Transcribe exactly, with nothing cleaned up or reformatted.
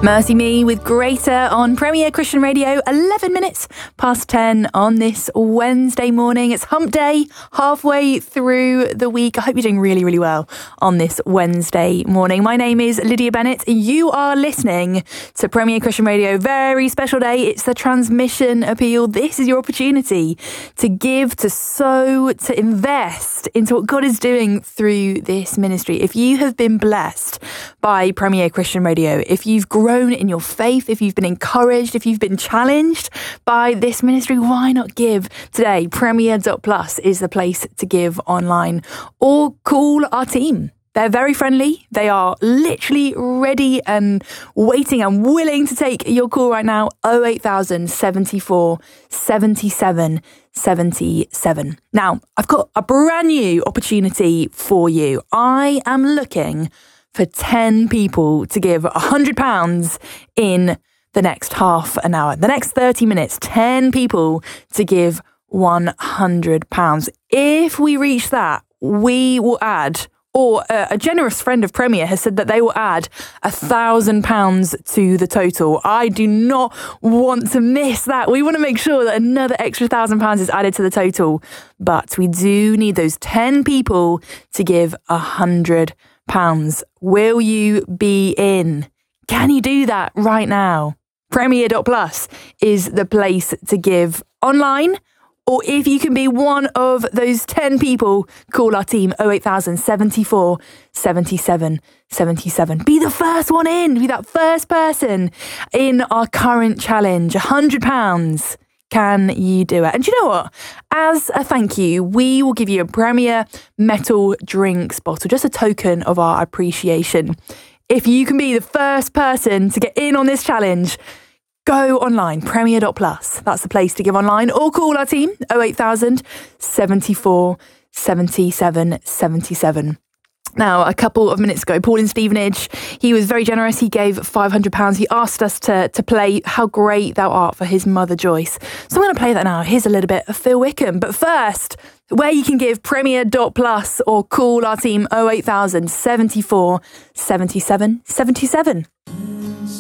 Mercy Me with Greater on Premier Christian Radio, eleven minutes past ten on this Wednesday morning. It's hump day, halfway through the week. I hope you're doing really, really well on this Wednesday morning. My name is Lydia Bennett. You are listening to Premier Christian Radio. Very special day. It's the transmission appeal. This is your opportunity to give, to sow, to invest into what God is doing through this ministry. If you have been blessed by Premier Christian Radio, if you've grown in your faith, if you've been encouraged, if you've been challenged by this ministry, why not give today? Premier dot plus is the place to give online, or call our team. They're very friendly. They are literally ready and waiting and willing to take your call right now. oh eight thousand seventy-four seventy-seven seventy-seven. Now, I've got a brand new opportunity for you. I am looking for ten people to give one hundred pounds in the next half an hour. The next thirty minutes, ten people to give one hundred pounds. If we reach that, we will add, or a, a generous friend of Premier has said that they will add one thousand pounds to the total. I do not want to miss that. We want to make sure that another extra one thousand pounds is added to the total. But we do need those ten people to give one hundred pounds. Will you be in? Can you do that right now? Premier dot plus is the place to give online. Or if you can be one of those ten people, call our team oh eight thousand seventy-four seventy-seven seventy-seven. Be the first one in. Be that first person in our current challenge. one hundred pounds. Can you do it? And do you know what? As a thank you, we will give you a Premier metal drinks bottle, just a token of our appreciation. If you can be the first person to get in on this challenge, go online, Premier dot plus. That's the place to give online, or call our team, oh eight thousand seventy-four seventy-seven seventy-seven. Now, a couple of minutes ago, Paul in Stevenage, he was very generous. He gave five hundred pounds. He asked us to, to play How Great Thou Art for his mother, Joyce. So I'm going to play that now. Here's a little bit of Phil Wickham. But first, where you can give Premier dot plus or call our team oh eight thousand seventy-four seventy-seven seventy-seven.